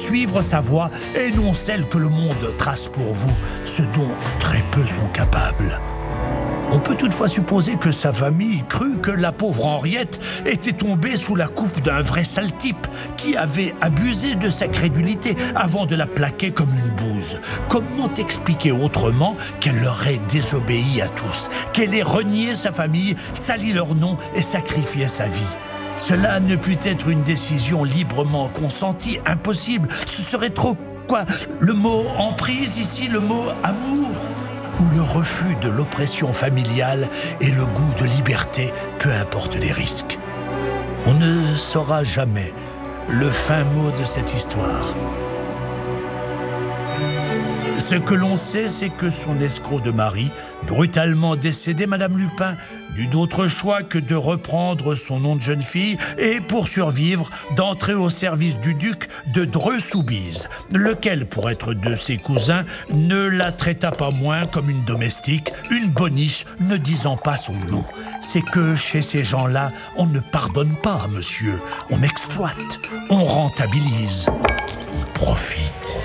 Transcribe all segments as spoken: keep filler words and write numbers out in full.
suivre sa voie et non celle que le monde trace pour vous, ce dont très peu sont capables. On peut toutefois supposer que sa famille crut que la pauvre Henriette était tombée sous la coupe d'un vrai sale type qui avait abusé de sa crédulité avant de la plaquer comme une bouse. Comment expliquer autrement qu'elle leur ait désobéi à tous, qu'elle ait renié sa famille, sali leur nom et sacrifié sa vie? Cela ne put être une décision librement consentie, impossible. Ce serait trop, quoi, le mot emprise ici, le mot amour, ou le refus de l'oppression familiale et le goût de liberté, peu importe les risques. On ne saura jamais le fin mot de cette histoire. Ce que l'on sait, c'est que son escroc de mari, brutalement décédé, Madame Lupin, n'eut d'autre choix que de reprendre son nom de jeune fille et, pour survivre, d'entrer au service du duc de Dreux-Soubise, lequel, pour être de ses cousins, ne la traita pas moins comme une domestique, une boniche ne disant pas son nom. C'est que chez ces gens-là, on ne pardonne pas, monsieur. On exploite, on rentabilise, on profite.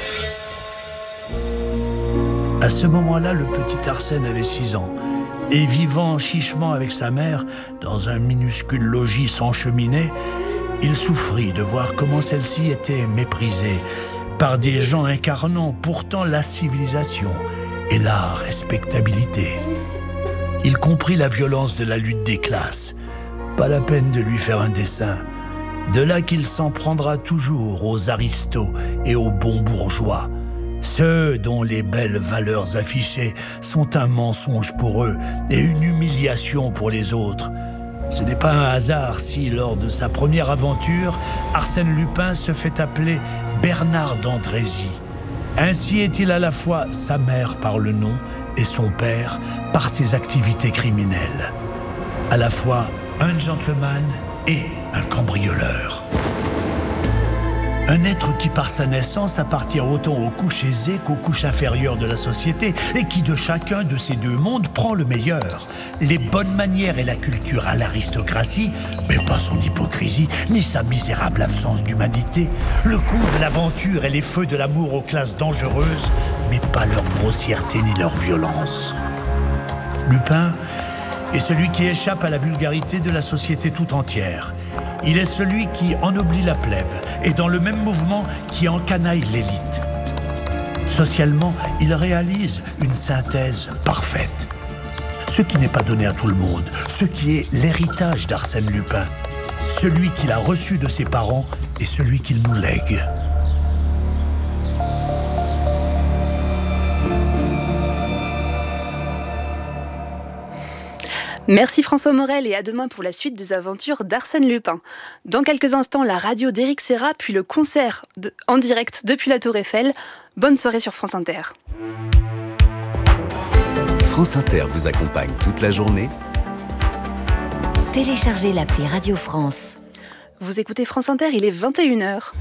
À ce moment-là, le petit Arsène avait six ans. Et vivant chichement avec sa mère, dans un minuscule logis sans cheminée, il souffrit de voir comment celle-ci était méprisée par des gens incarnant pourtant la civilisation et la respectabilité. Il comprit la violence de la lutte des classes. Pas la peine de lui faire un dessin. De là qu'il s'en prendra toujours aux aristos et aux bons bourgeois. Ceux dont les belles valeurs affichées sont un mensonge pour eux et une humiliation pour les autres. Ce n'est pas un hasard si, lors de sa première aventure, Arsène Lupin se fait appeler Bernard d'Andrézy. Ainsi est-il à la fois sa mère par le nom et son père par ses activités criminelles. À la fois un gentleman et un cambrioleur. Un être qui, par sa naissance, appartient autant aux couches aisées qu'aux couches inférieures de la société et qui, de chacun de ces deux mondes, prend le meilleur. Les bonnes manières et la culture à l'aristocratie, mais pas son hypocrisie, ni sa misérable absence d'humanité. Le coup de l'aventure et les feux de l'amour aux classes dangereuses, mais pas leur grossièreté ni leur violence. Lupin est celui qui échappe à la vulgarité de la société tout entière. Il est celui qui ennoblit la plèbe et dans le même mouvement qui encanaille l'élite. Socialement, il réalise une synthèse parfaite. Ce qui n'est pas donné à tout le monde, ce qui est l'héritage d'Arsène Lupin, celui qu'il a reçu de ses parents et celui qu'il nous lègue. Merci François Morel et à demain pour la suite des aventures d'Arsène Lupin. Dans quelques instants, la radio d'Éric Serra, puis le concert de, en direct depuis la Tour Eiffel. Bonne soirée sur France Inter. France Inter vous accompagne toute la journée. Téléchargez l'appli Radio France. Vous écoutez France Inter, il est vingt et une heures.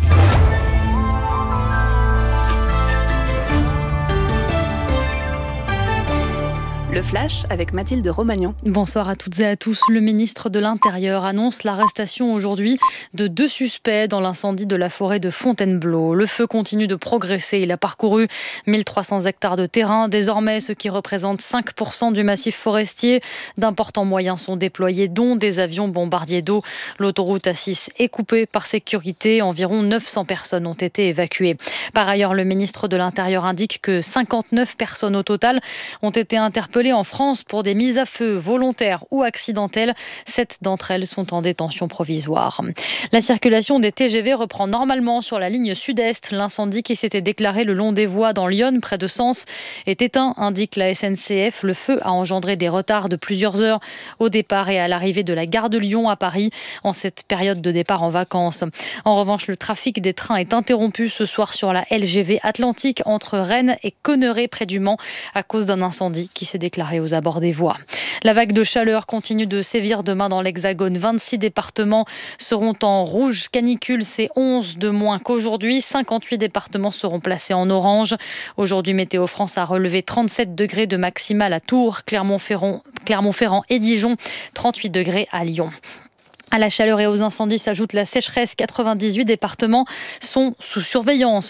Le Flash avec Mathilde Romagnan. Bonsoir à toutes et à tous. Le ministre de l'Intérieur annonce l'arrestation aujourd'hui de deux suspects dans l'incendie de la forêt de Fontainebleau. Le feu continue de progresser. Il a parcouru mille trois cents hectares de terrain. Désormais, ce qui représente cinq pour cent du massif forestier. D'importants moyens sont déployés, dont des avions bombardiers d'eau. L'autoroute A six est coupée par sécurité. Environ neuf cents personnes ont été évacuées. Par ailleurs, le ministre de l'Intérieur indique que cinquante-neuf personnes au total ont été interpellées en France pour des mises à feu volontaires ou accidentelles. Sept d'entre elles sont en détention provisoire. La circulation des T G V reprend normalement sur la ligne sud-est. L'incendie qui s'était déclaré le long des voies dans l'Yonne, près de Sens, est éteint, indique la S N C F. Le feu a engendré des retards de plusieurs heures au départ et à l'arrivée de la gare de Lyon à Paris en cette période de départ en vacances. En revanche, le trafic des trains est interrompu ce soir sur la L G V Atlantique entre Rennes et Conneré près du Mans à cause d'un incendie qui s'est déclaré aux abords des voies. La vague de chaleur continue de sévir demain dans l'Hexagone. vingt-six départements seront en rouge canicule, c'est onze de moins qu'aujourd'hui. cinquante-huit départements seront placés en orange. Aujourd'hui, Météo France a relevé trente-sept degrés de maximale à Tours, Clermont-Ferrand, Clermont-Ferrand et Dijon, trente-huit degrés à Lyon. À la chaleur et aux incendies s'ajoute la sécheresse. quatre-vingt-dix-huit départements sont sous surveillance